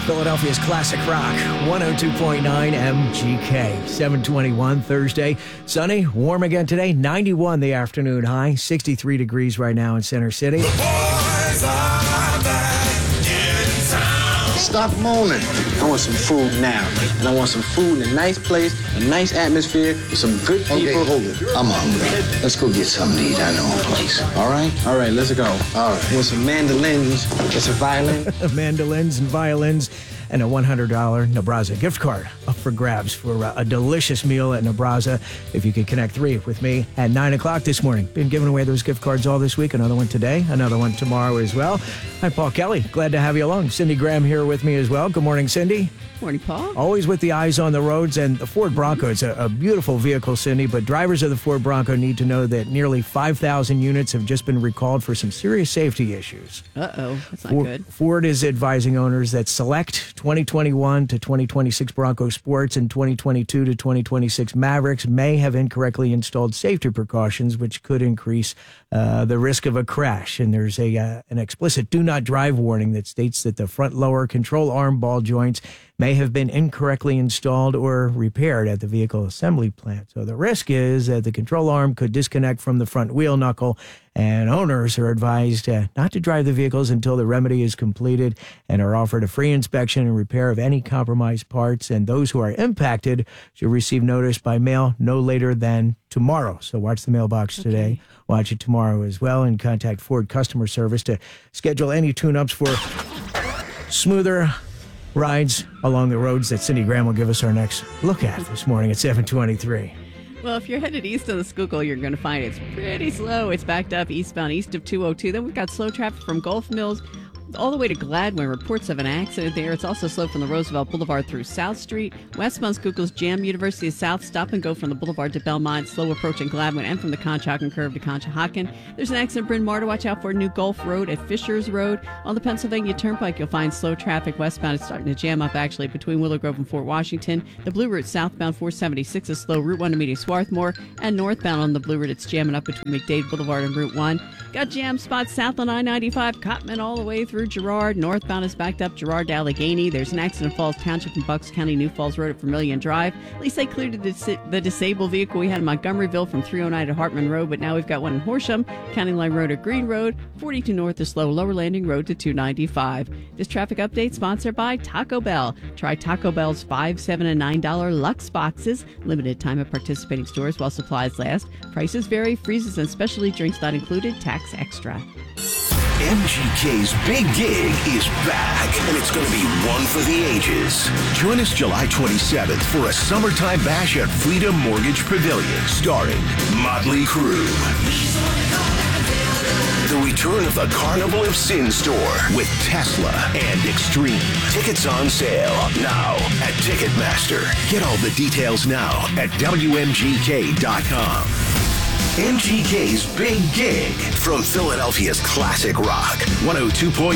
Philadelphia's classic rock, 102.9 MGK. 7:21 Thursday. Sunny, warm again today. 91 the afternoon high. 63 degrees right now in Center City. Stop moaning. I want some food now. And I want some food in a nice place, a nice atmosphere, with some good people. Okay, hold it. I'm hungry. Let's go get something to eat. I know a place. All right? All right, let's go. All right. Want some mandolins, get some violin. Mandolins and violins. And a $100 Nebraza gift card up for grabs for a delicious meal at Nebraza. If you could connect 3 with me at 9 o'clock this morning. Been giving away those gift cards all this week. Another one today, another one tomorrow as well. I'm Paul Kelly. Glad to have you along. Cindy Graham here with me as well. Good morning, Cindy. Morning, Paul. Always with the eyes on the roads, and the Ford Bronco, it's a beautiful vehicle, Cindy, but drivers of the Ford Bronco need to know that nearly 5,000 units have just been recalled for some serious safety issues. Uh-oh, that's not good. Ford is advising owners that select 2021 to 2026 Bronco Sports and 2022 to 2026 Mavericks may have incorrectly installed safety precautions, which could increase the risk of a crash. And there's an explicit do not drive warning that states that the front lower control arm ball joints may have been incorrectly installed or repaired at the vehicle assembly plant. So the risk is that the control arm could disconnect from the front wheel knuckle, and owners are advised not to drive the vehicles until the remedy is completed and are offered a free inspection and repair of any compromised parts. And those who are impacted should receive notice by mail no later than tomorrow. So watch the mailbox today, watch it tomorrow as well, and contact Ford customer service to schedule any tune-ups for smoother rides along the roads that Cindy Graham will give us our next look at this morning at 7:23. Well, if you're headed east of the Schuylkill, you're going to find it's pretty slow. It's backed up eastbound east of 202. Then we've got slow traffic from Gulf Mills all the way to Gladwin. Reports of an accident there. It's also slow from the Roosevelt Boulevard through South Street. Westbound Schuylkill's Jam University South. Stop and go from the Boulevard to Belmont. Slow approaching Gladwin and from the Conshohocken curve to Conshohocken. There's an accident in Bryn Mawr to watch out for. New Gulf Road at Fishers Road. On the Pennsylvania Turnpike, you'll find slow traffic. Westbound is starting to jam up actually between Willow Grove and Fort Washington. The Blue Route southbound 476 is slow. Route 1 to meeting Swarthmore. And northbound on the Blue Route, it's jamming up between McDade Boulevard and Route 1. Got jam spots south on I-95, Cottman all the way through Girard. Northbound is backed up Girard to Allegheny. There's an accident in Falls Township in Bucks County, New Falls Road at Vermilion Drive. At least they cleared the disabled vehicle we had in Montgomeryville from 309 to Hartman Road, but now we've got one in Horsham, County Line Road at Green Road. 42 north is slow, Lower Landing Road to 295. This traffic update sponsored by Taco Bell. Try Taco Bell's $5, $7, and $9 Lux boxes. Limited time at participating stores while supplies last. Prices vary. Freezes and specialty drinks not included. Tax extra. MGK's Big Gig is back, and it's going to be one for the ages. Join us July 27th for a summertime bash at Freedom Mortgage Pavilion, starring Motley Crue. The return of the Carnival of Sin store with Tesla and Extreme. Tickets on sale now at Ticketmaster. Get all the details now at WMGK.com. MGK's Big Gig from Philadelphia's classic rock, 102.9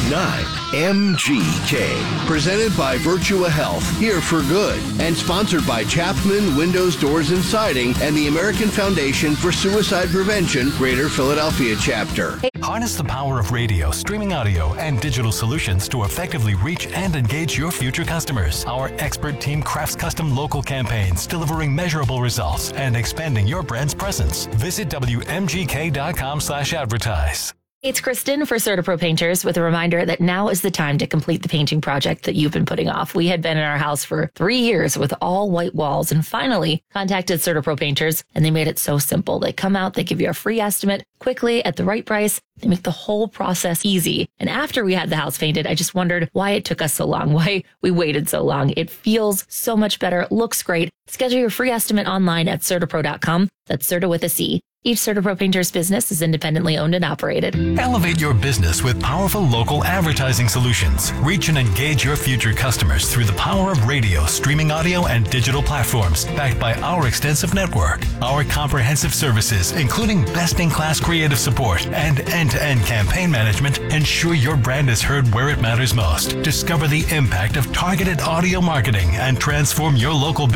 MGK. Presented by Virtua Health, here for good, and sponsored by Chapman Windows, Doors, and Siding and the American Foundation for Suicide Prevention, Greater Philadelphia Chapter. Harness the power of radio, streaming audio, and digital solutions to effectively reach and engage your future customers. Our expert team crafts custom local campaigns, delivering measurable results and expanding your brand's presence. Visit WMGK.com/advertise. It's Kristen for CertaPro Painters with a reminder that now is the time to complete the painting project that you've been putting off. We had been in our house for 3 years with all white walls and finally contacted CertaPro Painters, and they made it so simple. They come out, they give you a free estimate quickly at the right price. They make the whole process easy. And after we had the house painted, I just wondered why it took us so long, why we waited so long. It feels so much better. It looks great. Schedule your free estimate online at CertaPro.com. That's Certa with a C. Each CertaPro Painters business is independently owned and operated. Elevate your business with powerful local advertising solutions. Reach and engage your future customers through the power of radio, streaming audio, and digital platforms, backed by our extensive network. Our comprehensive services, including best-in-class creative support and end-to-end campaign management, ensure your brand is heard where it matters most. Discover the impact of targeted audio marketing and transform your local business into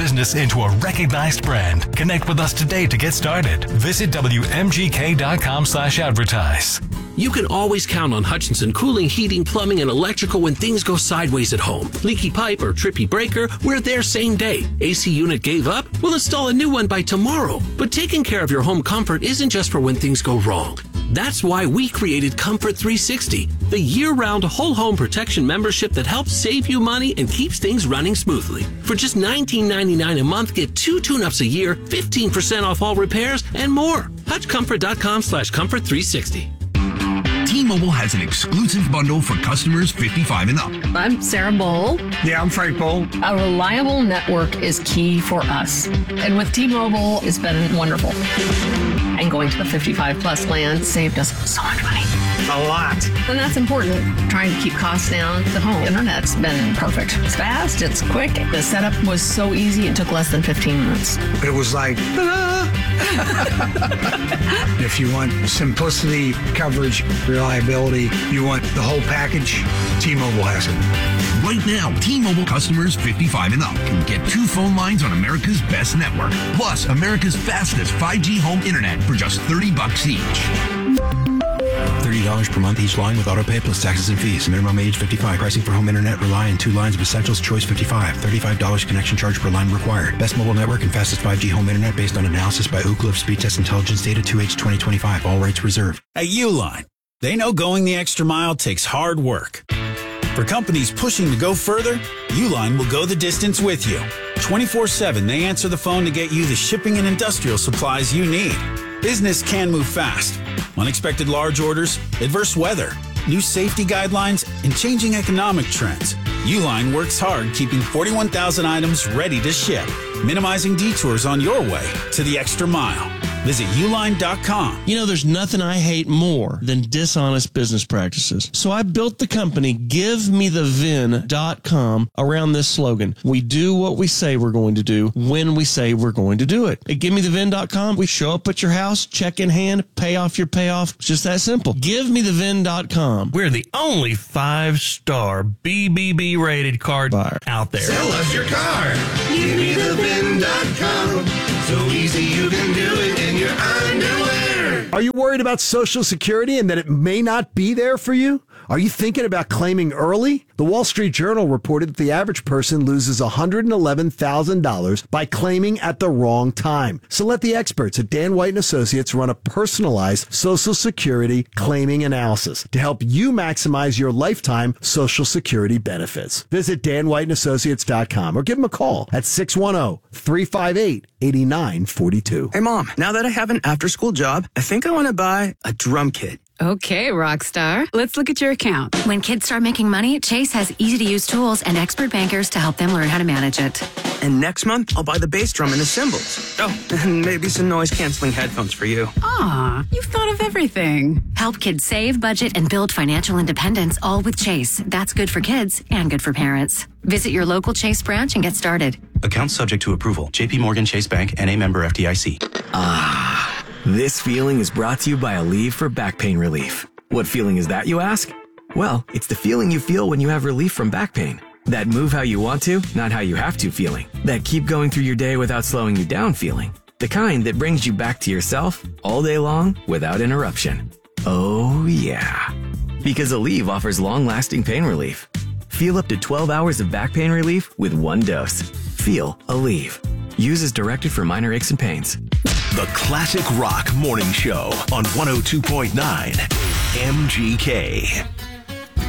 into a recognized brand. Connect with us today to get started. Visit WMGK.com/advertise. You can always count on Hutchinson Cooling, Heating, Plumbing, and Electrical when things go sideways at home. Leaky pipe or trippy breaker, we're there same day. AC unit gave up? We'll install a new one by tomorrow. But taking care of your home comfort isn't just for when things go wrong. That's why we created Comfort 360, the year-round whole home protection membership that helps save you money and keeps things running smoothly. For just $19.99 a month, get 2 tune-ups a year, 15% off all repairs, and more. HutchComfort.com/Comfort360. T-Mobile has an exclusive bundle for customers 55 and up. I'm Sarah Bowl. Yeah, I'm Frank Bowl. A reliable network is key for us. And with T-Mobile, it's been wonderful. And going to the 55 plus plan saved us so much money. A lot. And that's important. Trying to keep costs down. The home internet's been perfect. It's fast, it's quick. The setup was so easy, it took less than 15 minutes. It was like, if you want simplicity, coverage, reliability, you want the whole package, T-Mobile has it. Right now, T-Mobile customers 55 and up can get 2 phone lines on America's best network, plus America's fastest 5G home internet for just $30 each. $30 per month each line with autopay plus taxes and fees. Minimum age 55. Pricing for home internet rely on 2 lines of Essentials Choice 55. $35 connection charge per line required. Best mobile network and fastest 5G home internet based on analysis by Ookla of Speed Test Intelligence data 2H 2025. All rates reserved. At Uline, they know going the extra mile takes hard work. For companies pushing to go further, Uline will go the distance with you. 24/7, they answer the phone to get you the shipping and industrial supplies you need. Business can move fast. Unexpected large orders, adverse weather, new safety guidelines, and changing economic trends. Uline works hard keeping 41,000 items ready to ship, minimizing detours on your way to the extra mile. Visit Uline.com. You know, there's nothing I hate more than dishonest business practices. So I built the company GiveMeTheVin.com around this slogan. We do what we say we're going to do when we say we're going to do it. At GiveMeTheVin.com, we show up at your house, check in hand, pay off your payoff. It's just that simple. GiveMeTheVin.com. We're the only 5-star BBB rated car buyer out there. Sell us your car. GiveMeTheVin.com. So easy you can do it in your underwear. Are you worried about Social Security and that it may not be there for you? Are you thinking about claiming early? The Wall Street Journal reported that the average person loses $111,000 by claiming at the wrong time. So let the experts at Dan White & Associates run a personalized Social Security claiming analysis to help you maximize your lifetime Social Security benefits. Visit danwhiteandassociates.com or give them a call at 610-358-8942. Hey, Mom, now that I have an after-school job, I think I want to buy a drum kit. Okay, Rockstar. Let's look at your account. When kids start making money, Chase has easy-to-use tools and expert bankers to help them learn how to manage it. And next month, I'll buy the bass drum and the cymbals. Oh, and maybe some noise-canceling headphones for you. Aw, you've thought of everything. Help kids save, budget, and build financial independence, all with Chase. That's good for kids and good for parents. Visit your local Chase branch and get started. Account subject to approval. JP Morgan Chase Bank, N.A. member FDIC. This feeling is brought to you by Aleve for back pain relief. What feeling is that, you ask? Well, it's the feeling you feel when you have relief from back pain. That move how you want to, not how you have to feeling. That keep going through your day without slowing you down feeling. The kind that brings you back to yourself all day long without interruption. Oh, yeah. Because Aleve offers long-lasting pain relief. Feel up to 12 hours of back pain relief with 1 dose. Feel Aleve. Use as directed for minor aches and pains. The Classic Rock Morning Show on 102.9 MGK.